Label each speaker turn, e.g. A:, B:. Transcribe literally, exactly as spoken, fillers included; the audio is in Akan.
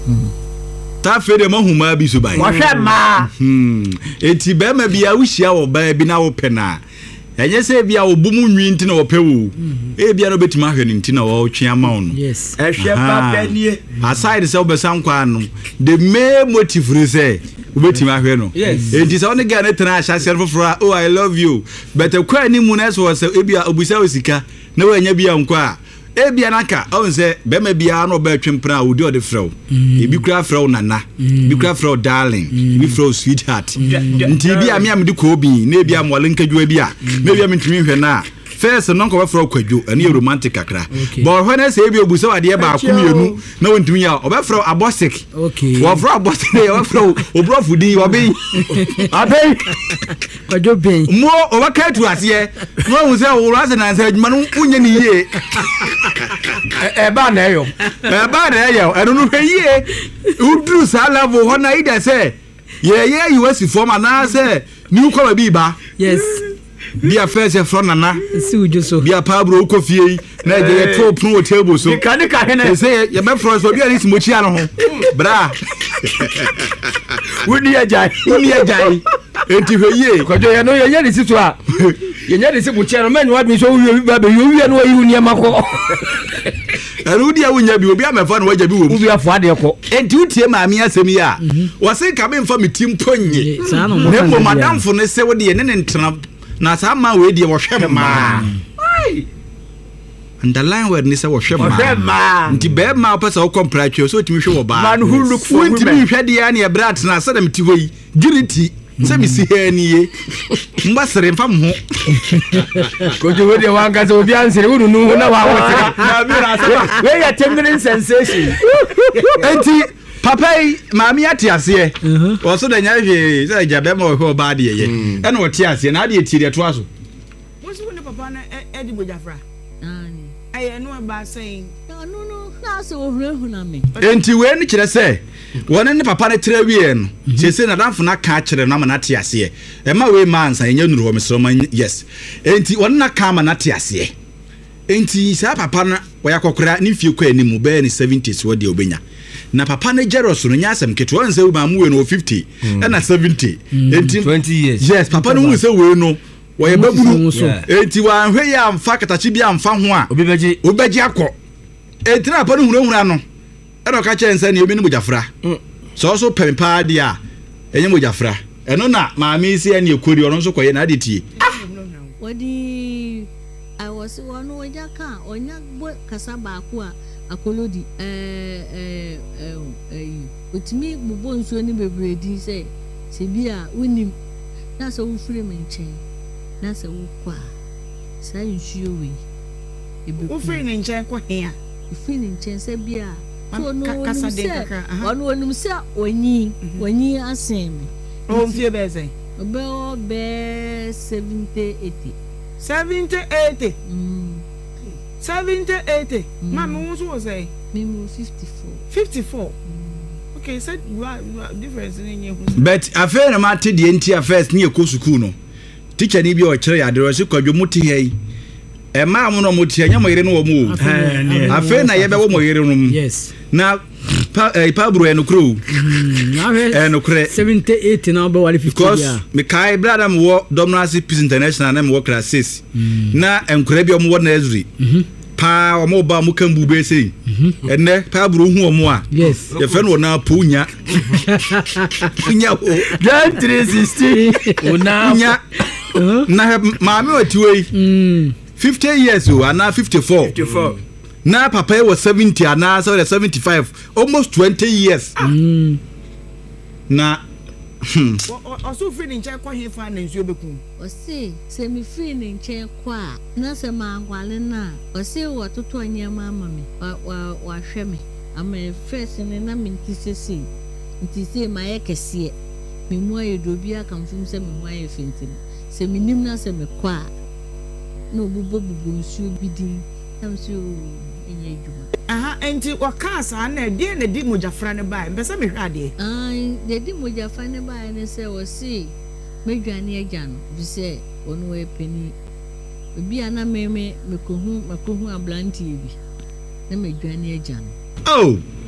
A: ta fe de mahuma bi so ban
B: wo hwe ma
A: hmm enti be ma bia wo hia wo ba bi na wo pe na enye se bia wo bumu nwi nti na wo pe wo e bia no betima ahwe ni nti na wo twe ama wo no
B: yes e hwe ba banie
A: aside se wo be sankwa no the main motive re say wo betima ahwe no enti se woni ga na tena ahya se foforo oh I love you but kwa ni mu na so se e bia obusa osika na wo anya bia nkwa ebia naka on se be ma bia no ba twempra odi odi frew e bi kura frew nana bi kura frew darling bi frew sweetheart nti bia me am di ko bi na bia mo lenka dwa bia na bia mentimi hwe na first no ko ba frew kwadwo ene romantic akra but when say bia obusa wade ba akumienu na wontimi ya oba frew abosik
B: okay
A: wo frew abosik wo frew obrofu din wo be abey
B: kwadwo ben
A: mo oba ka tu ase no wo se wo rase na se adwuma no unye ni yie
B: e ba na eyo
A: e ba na eyo eno no hweye udru sa level ho na ida se ye ye you wasi form na se ni ukoma bi ba
B: yes
A: bia first from nana
B: si ujo so
A: bia pa bro ko fie na je ye top no table so
B: ka ne ka hene
A: se ye be from so bia ni simochi ano ho bra
B: woni ajai
A: woni ajai enti hweye
B: kwadwo ye no ye ye ni situ a ye nya ni simochi ano menyo admi so wi ba be yo wi no yi uni amako
A: anu dia wonya bi obi amefa no waja bi wo
B: obi afo ade ko
A: enti utie maami asemi a wo se ka be mfa metim ponye ne mo madam fo ne se wo de ne ne ntena na sama we de wo hwe ma ai underline word ni se wo hwe ma nti be ma pesa wo compare so timi hwe wo ba
B: man who look for
A: women timi hwe de ya na brat na sadam ti hoyi giriti se mi si he ni ye mbasere mfa mo
B: kojo we de wanga so obi ansere wonu nu na wa wote na bi ra se we ya tendering sensation
A: enti papa maami ati ase o so da nya hwe se jabe ma wo ba de ye e na o ti ase na de ti de to aso
C: wo so ne papa na e di bojafra ani aye no ba saying
D: no no na so wo hrehu na me
A: enti we ni kire se wona ne papa ne tire wie no sese na danfo na ka kire na ma na ti ase e ma we man san nya nuru ho mesro man yes enti wona na ka ma na ti ase enti sa papa na wo yakokora ni fie kwa animu be ni seventies wo de obenya na papa na jeros no nya asem keto won se we ma mu we no fifty na seventy enti
B: twenty years
A: yes papa no hu se we no wo ye babunu enti wa hwe ya amfa katachi bia amfa ho a
B: obi beji
A: obeji akọ enti na papa no hunahuna no e no ka che nsa ne obi ni mojafra so so pempa dia enye mojafra eno na maami isi ene ekori ono so koye na adetie
D: wadi I was one oja ka onya kasa ba ku a akolodi eh eh eh otimi bubo nsuo ni bebredi se se bia unim na so wo fire menchen na se wo kwa sa nsuo we
C: ebe wo fire ne nchen kwa hia
D: fire ne nchen se bia so no kasa de kaka ono onum se onyi onyi asem
C: o mfie be se
D: obe obe seventy eighty
C: seventy eighty mm seventy eighty mama who so say
D: me fifty-four
C: fifty-four mm. Okay said you are, you are difference in you
A: but affair na mate de enti affairs ni ekọ school no teacher ni bi o kire ya de ro se kwadwo muti hei e ma mo no muti anya mo yire no wo mo affair na ye be wo mo yire no
B: yes
A: na pa eh, pa bro eno kro
B: na
A: eno kre
B: seventy eight na be wale fifty
A: because me kai brother mo wo Dominican Peace International na mo wo class six na enkure bi o mo wo na Ezri pa o mo ba mo kan bu be sei enne pa bro hu o mo a
B: yes
A: ye fe no na punya punya o
B: John three sixty
A: una punya na ma me otiwe fifty years o ana fifty-four
B: fifty-four
A: na papa was seventy and now so seventy-five almost twenty years
B: mm.
A: na
C: o so free nche kwa he fa na nsuo beku
D: o se se mi free nche kwa na se ma angwale na o se wo toto nyama ama me wa wa hwe me ama first ne na me ntisese ntise ma ye kese me mu aye dobi aka mfum se me mu aye fentim se me nim na se me kwa no bubo bubo nsuo bidin am so enye djuma
C: aha enti wakasa na de na di mojafra ne bae mbese me hwade
D: ai de di mojafra ne bae ne se wo si medwane agya no bi se onu we peni obi ana meme mekohu mekohu ablantie bi na medwane agya no
A: oh